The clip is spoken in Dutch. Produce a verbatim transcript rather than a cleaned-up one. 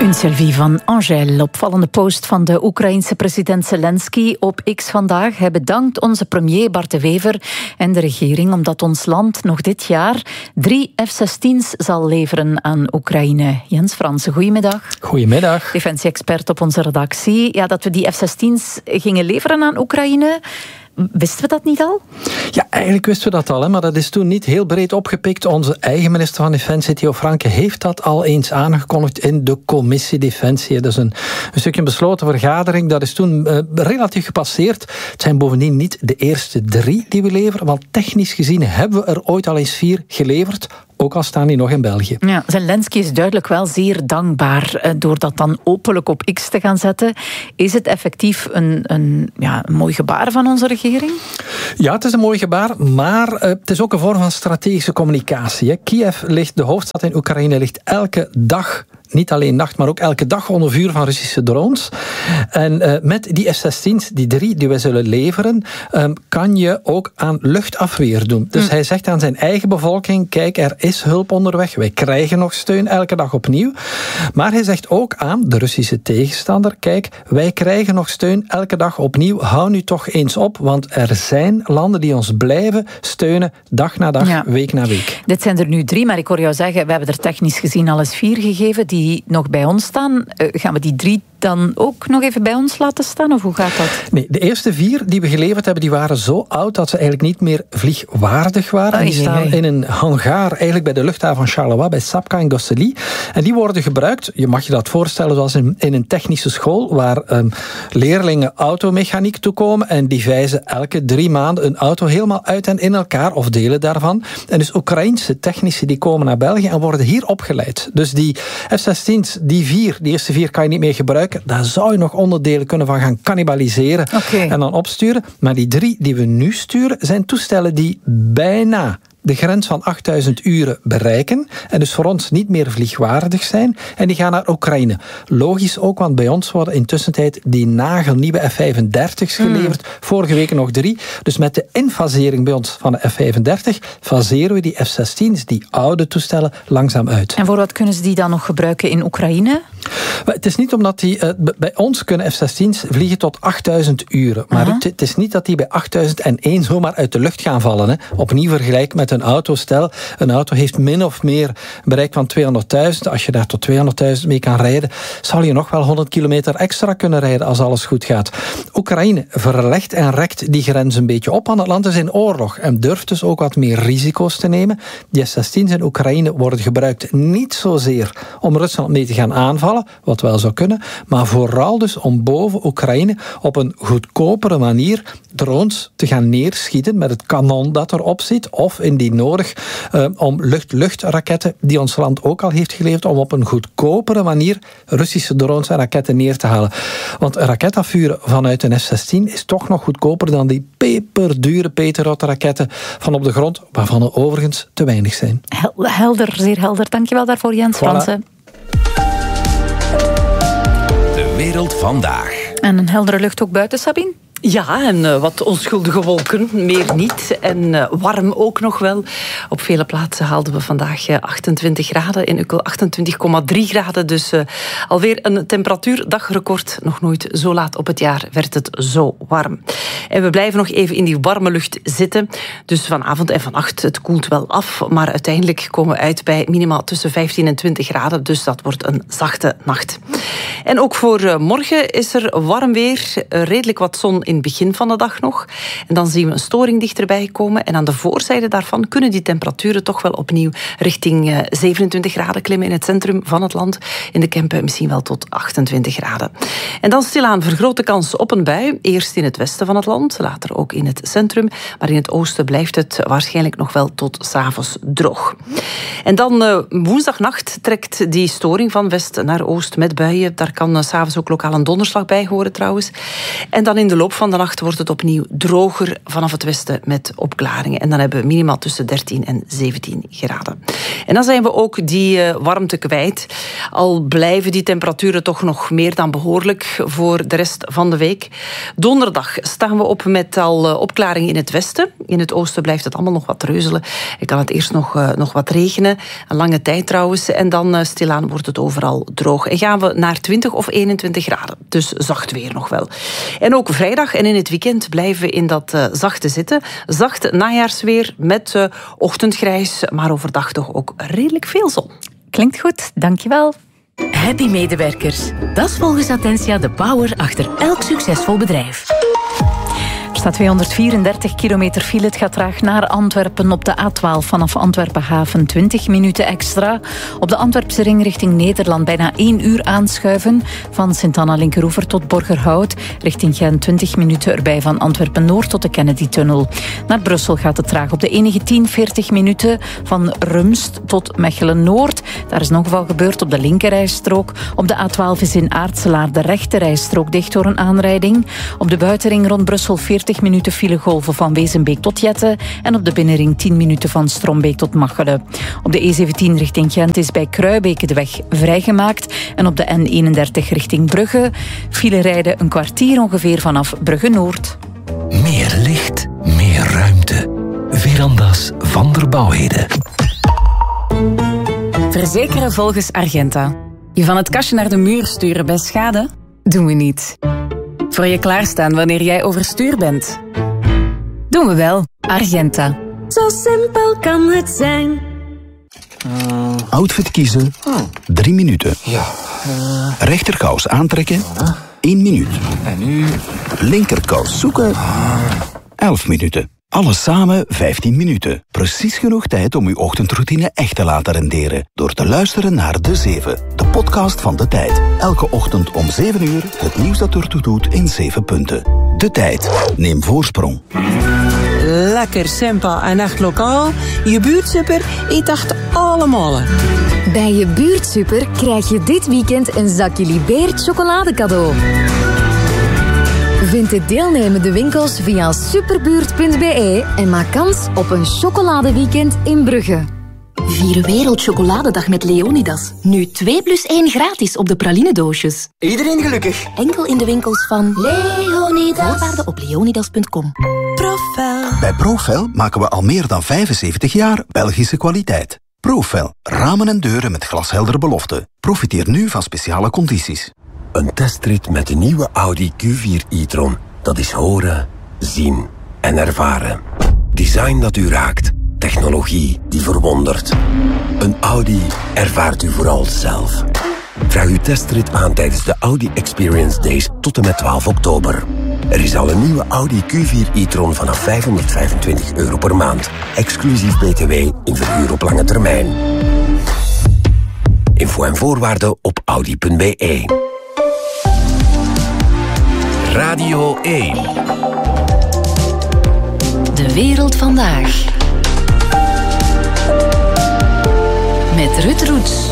Een selfie van Angèle. Opvallende post van de Oekraïense president Zelensky op X vandaag. Hij bedankt onze premier Bart de Wever en de regering omdat ons land nog dit jaar drie F zestien's zal leveren aan Oekraïne. Jens Fransen, goedemiddag. Goedemiddag. Defensie-expert op onze redactie. Ja, dat we die F zestien's gingen leveren aan Oekraïne. Wisten we dat niet al? Ja, eigenlijk wisten we dat al, hè, maar dat is toen niet heel breed opgepikt. Onze eigen minister van Defensie, Theo Franke, heeft dat al eens aangekondigd in de commissie Defensie. Dat is een, een stukje besloten vergadering. Dat is toen uh, relatief gepasseerd. Het zijn bovendien niet de eerste drie die we leveren, want technisch gezien hebben we er ooit al eens vier geleverd. Ook al staan die nog in België. Ja, Zelensky is duidelijk wel zeer dankbaar door dat dan openlijk op X te gaan zetten. Is het effectief een, een, ja, een mooi gebaar van onze regering? Ja, het is een mooi gebaar, maar uh, het is ook een vorm van strategische communicatie. Hè. Kiev ligt, de hoofdstad in Oekraïne, ligt elke dag, niet alleen nacht, maar ook elke dag onder vuur van Russische drones. En uh, met die F zestien's, die drie die wij zullen leveren, um, kan je ook aan luchtafweer doen. Dus mm. hij zegt aan zijn eigen bevolking, kijk, er is hulp onderweg, wij krijgen nog steun elke dag opnieuw. Maar hij zegt ook aan de Russische tegenstander, kijk, wij krijgen nog steun elke dag opnieuw, hou nu toch eens op, want er zijn landen die ons blijven steunen, dag na dag, ja. week na week. Dit zijn er nu drie, maar ik hoor jou zeggen, we hebben er technisch gezien al eens vier gegeven, die die nog bij ons staan. Uh, gaan we die drie dan ook nog even bij ons laten staan? Of hoe gaat dat? Nee, de eerste vier die we geleverd hebben, die waren zo oud dat ze eigenlijk niet meer vliegwaardig waren. En die staan in een hangar, eigenlijk bij de luchthaven Charleroi, bij Sapka en Gosselies. En die worden gebruikt, je mag je dat voorstellen, zoals in, in een technische school, waar um, leerlingen automechaniek toekomen en die wijzen elke drie maanden een auto helemaal uit en in elkaar, of delen daarvan. En dus Oekraïense technici die komen naar België en worden hier opgeleid. Dus die F zestien's, die vier, die eerste vier kan je niet meer gebruiken. Daar zou je nog onderdelen kunnen van gaan cannibaliseren okay. en dan opsturen. Maar die drie die we nu sturen, zijn toestellen die bijna de grens van achtduizend uren bereiken en dus voor ons niet meer vliegwaardig zijn. En die gaan naar Oekraïne. Logisch ook, want bij ons worden intussen tijd die nagelnieuwe F vijfendertig's geleverd. Mm. Vorige week nog drie. Dus met de infasering bij ons van de F vijfendertig faseren we die F zestien's, die oude toestellen, langzaam uit. En voor wat kunnen ze die dan nog gebruiken in Oekraïne? Maar het is niet omdat die... Uh, bij ons kunnen F zestien's vliegen tot achtduizend uren. Maar uh-huh. het, het is niet dat die bij achtduizend één zomaar uit de lucht gaan vallen. Hè. Opnieuw vergelijk met een auto. Stel, een auto heeft min of meer bereik van tweehonderdduizend. Als je daar tot tweehonderdduizend mee kan rijden, zal je nog wel honderd kilometer extra kunnen rijden als alles goed gaat. Oekraïne verlegt en rekt die grens een beetje op, want het land is in oorlog en durft dus ook wat meer risico's te nemen. Die F zestien's in Oekraïne worden gebruikt niet zozeer om Rusland mee te gaan aanvallen, wat wel zou kunnen, maar vooral dus om boven Oekraïne op een goedkopere manier drones te gaan neerschieten met het kanon dat erop zit, of indien nodig uh, om lucht-lucht-raketten die ons land ook al heeft geleverd, om op een goedkopere manier Russische drones en raketten neer te halen. Want een raket afvuren vanuit een F zestien is toch nog goedkoper dan die peperdure Patriot-raketten van op de grond, waarvan er overigens te weinig zijn. Helder, zeer helder. Dankjewel daarvoor, Jens voilà. Fransen. De wereld vandaag. En een heldere lucht ook buiten, Sabine? Ja, en uh, wat onschuldige wolken, meer niet. En uh, warm ook nog wel. Op vele plaatsen haalden we vandaag uh, achtentwintig graden. In Ukkel achtentwintig komma drie graden. Dus uh, alweer een temperatuurdagrecord. Nog nooit zo laat op het jaar werd het zo warm. En we blijven nog even in die warme lucht zitten. Dus vanavond en vannacht, het koelt wel af. Maar uiteindelijk komen we uit bij minimaal tussen vijftien en twintig graden. Dus dat wordt een zachte nacht. En ook voor uh, morgen is er warm weer. Uh, redelijk wat zon in het begin van de dag nog. En dan zien we een storing dichterbij komen. En aan de voorzijde daarvan kunnen die temperaturen toch wel opnieuw richting uh, zevenentwintig graden klimmen in het centrum van het land. In de Kempen misschien wel tot achtentwintig graden. En dan stilaan vergrote kans op een bui. Eerst in het westen van het land, later ook in het centrum. Maar in het oosten blijft het waarschijnlijk nog wel tot 's avonds droog. En dan uh, woensdagnacht trekt die storing van west naar oost met buien. Daar kan uh, 's avonds ook lokaal een donderslag bij horen trouwens. En dan in de loop van de nacht wordt het opnieuw droger vanaf het westen met opklaringen. En dan hebben we minimaal tussen dertien en zeventien graden. En dan zijn we ook die uh, warmte kwijt. Al blijven die temperaturen toch nog meer dan behoorlijk voor de rest van de week. Donderdag staan we op met al uh, opklaringen in het westen. In het oosten blijft het allemaal nog wat reuzelen. Er kan het eerst nog, uh, nog wat regenen. Een lange tijd trouwens. En dan uh, stilaan wordt het overal droog. En gaan we naar twintig of eenentwintig graden. Dus zacht weer nog wel. En ook vrijdag en in het weekend blijven we in dat uh, zachte zitten. Zacht najaarsweer met uh, ochtendgrijs, maar overdag toch ook redelijk veel zon. Klinkt goed, dankjewel. Happy medewerkers. Dat is volgens Attentia de power achter elk succesvol bedrijf. Er staat tweehonderdvierendertig kilometer file. Het gaat traag naar Antwerpen op de A twaalf vanaf Antwerpen Haven. twintig minuten extra. Op de Antwerpse ring richting Nederland bijna één uur aanschuiven. Van Sint-Anna-Linkeroever tot Borgerhout. Richting Gent twintig minuten erbij van Antwerpen-Noord tot de Kennedy-tunnel. Naar Brussel gaat het traag op de N negentien veertig minuten. Van Rumst tot Mechelen-Noord. Daar is een ongeval gebeurd op de linkerrijstrook. Op de A twaalf is in Aartselaar de rechterrijstrook dicht door een aanrijding. Op de buitenring rond Brussel veertig minuten filegolven van Wezenbeek tot Jette en op de binnenring tien minuten van Strombeek tot Machelen. Op de E zeventien richting Gent is bij Kruibeke de weg vrijgemaakt en op de N eenendertig richting Brugge file rijden een kwartier ongeveer vanaf Brugge-Noord. Meer licht, meer ruimte. Verandas van der Bouwheden. Verzekeren volgens Argenta. Je van het kastje naar de muur sturen bij schade? Doen we niet. Voor je klaarstaan wanneer jij overstuur bent? Doen we wel. Argenta. Zo simpel kan het zijn. Uh, Outfit kiezen. Oh. Drie minuten. Ja. Uh, Rechterkous aantrekken. Uh. Één minuut. En nu? Linkerkous zoeken. Uh. Elf minuten. Alles samen vijftien minuten. Precies genoeg tijd om uw ochtendroutine echt te laten renderen. Door te luisteren naar De Zeven, de podcast van De Tijd. Elke ochtend om zeven uur het nieuws dat ertoe doet in zeven punten. De Tijd. Neem voorsprong. Lekker, simpel en echt lokaal. Je buurtsuper eet echt allemaal. Bij je buurtsuper krijg je dit weekend een zakje Libeert chocolade cadeau. Vind de deelnemende winkels via superbuurt punt b e en maak kans op een chocoladeweekend in Brugge. Vier Wereldchocoladedag met Leonidas. Nu twee plus één gratis op de pralinedoosjes. Iedereen gelukkig. Enkel in de winkels van Leonidas. Voorwaarden op leonidas punt com. Profel. Bij Profel maken we al meer dan vijfenzeventig jaar Belgische kwaliteit. Profel. Ramen en deuren met glasheldere beloften. Profiteer nu van speciale condities. Een testrit met de nieuwe Audi Q vier e-tron. Dat is horen, zien en ervaren. Design dat u raakt. Technologie die verwondert. Een Audi ervaart u vooral zelf. Vraag uw testrit aan tijdens de Audi Experience Days tot en met twaalf oktober. Er is al een nieuwe Audi Q vier e-tron vanaf vijfhonderdvijfentwintig euro per maand. Exclusief B T W in verhuur op lange termijn. Info en voorwaarden op audi punt b e. Radio één. De wereld vandaag. Met Ruud Roets.